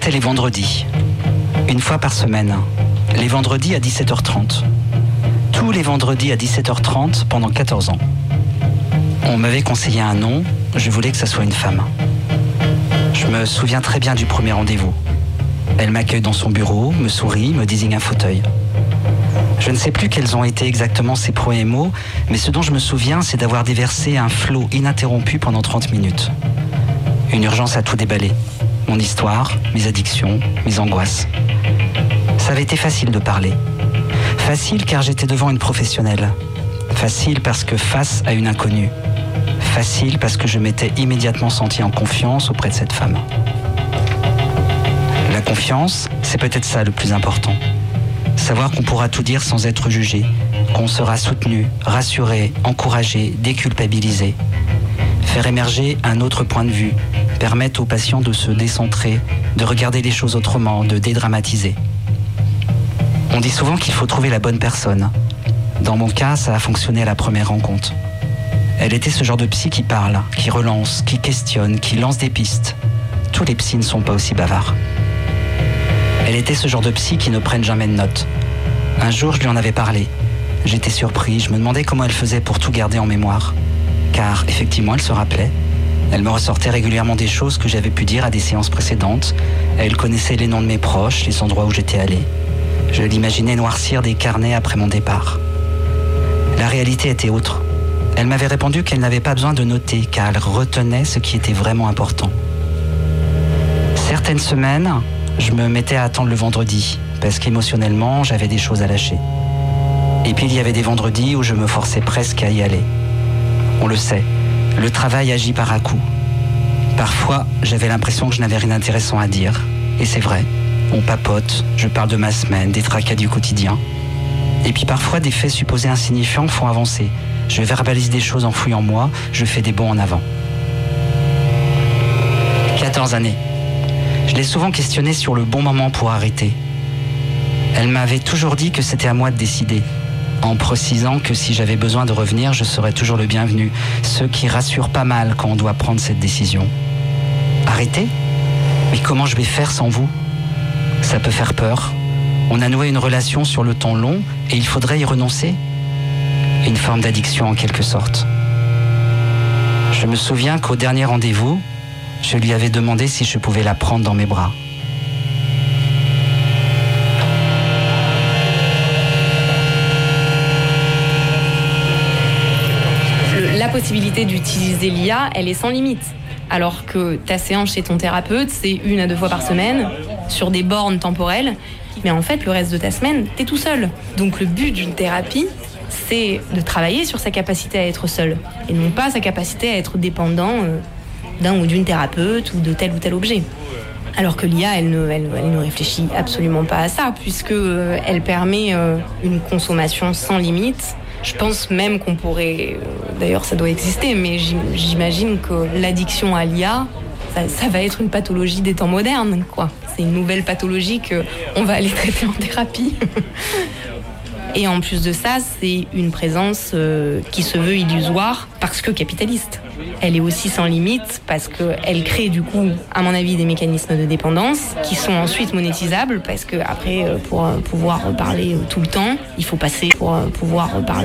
C'était les vendredis. Une fois par semaine. Les vendredis à 17h30. Tous les vendredis à 17h30 pendant 14 ans. On m'avait conseillé un nom, je voulais que ça soit une femme. Je me souviens très bien du premier rendez-vous. Elle m'accueille dans son bureau, me sourit, me désigne un fauteuil. Je ne sais plus quels ont été exactement ses premiers mots, mais ce dont je me souviens, c'est d'avoir déversé un flot ininterrompu pendant 30 minutes. Une urgence à tout déballer. Mon histoire, mes addictions, mes angoisses. Ça avait été facile de parler. Facile car j'étais devant une professionnelle. Facile parce que face à une inconnue. Facile parce que je m'étais immédiatement senti en confiance auprès de cette femme. La confiance, c'est peut-être ça le plus important. Savoir qu'on pourra tout dire sans être jugé, qu'on sera soutenu, rassuré, encouragé, déculpabilisé. Faire émerger un autre point de vue, permettre aux patients de se décentrer, de regarder les choses autrement, de dédramatiser. On dit souvent qu'il faut trouver la bonne personne. Dans mon cas, ça a fonctionné à la première rencontre. Elle était ce genre de psy qui parle, qui relance, qui questionne, qui lance des pistes. Tous les psys ne sont pas aussi bavards. Elle était ce genre de psy qui ne prennent jamais de notes. Un jour, je lui en avais parlé. J'étais surpris, je me demandais comment elle faisait pour tout garder en mémoire. Car, effectivement, elle se rappelait. Elle me ressortait régulièrement des choses que j'avais pu dire à des séances précédentes. Elle connaissait les noms de mes proches, les endroits où j'étais allé. Je l'imaginais noircir des carnets après mon départ. La réalité était autre. Elle m'avait répondu qu'elle n'avait pas besoin de noter, car elle retenait ce qui était vraiment important. Certaines semaines, je me mettais à attendre le vendredi, parce qu'émotionnellement, j'avais des choses à lâcher. Et puis il y avait des vendredis où je me forçais presque à y aller. On le sait, le travail agit par à-coups. Parfois, j'avais l'impression que je n'avais rien d'intéressant à dire. Et c'est vrai, on papote, je parle de ma semaine, des tracas du quotidien. Et puis parfois, des faits supposés insignifiants font avancer. Je verbalise des choses enfouies en moi, je fais des bonds en avant. 14 années. Je l'ai souvent questionnée sur le bon moment pour arrêter. Elle m'avait toujours dit que c'était à moi de décider, en précisant que si j'avais besoin de revenir, je serais toujours le bienvenu, ce qui rassure pas mal quand on doit prendre cette décision. Arrêter ? Mais comment je vais faire sans vous ? Ça peut faire peur. On a noué une relation sur le temps long et il faudrait y renoncer ? Une forme d'addiction en quelque sorte. Je me souviens qu'au dernier rendez-vous, je lui avais demandé si je pouvais la prendre dans mes bras. La possibilité d'utiliser l'IA, elle est sans limite. Alors que ta séance chez ton thérapeute, c'est 1 à 2 fois par semaine, sur des bornes temporelles. Mais en fait, le reste de ta semaine, t'es tout seul. Donc le but d'une thérapie, c'est de travailler sur sa capacité à être seul. Et non pas sa capacité à être dépendant d'un ou d'une thérapeute ou de tel ou tel objet. Alors que l'IA, elle ne réfléchit absolument pas à ça, puisque elle permet une consommation sans limite. Je pense même qu'on pourrait, d'ailleurs ça doit exister, mais j'imagine que l'addiction à l'IA, ça va être une pathologie des temps modernes, quoi. C'est une nouvelle pathologie qu'on va aller traiter en thérapie. Et en plus de ça, c'est une présence qui se veut illusoire parce que capitaliste. Elle est aussi sans limite parce qu'elle crée du coup, à mon avis, des mécanismes de dépendance qui sont ensuite monétisables parce que après, pour pouvoir parler tout le temps, il faut passer pour pouvoir parler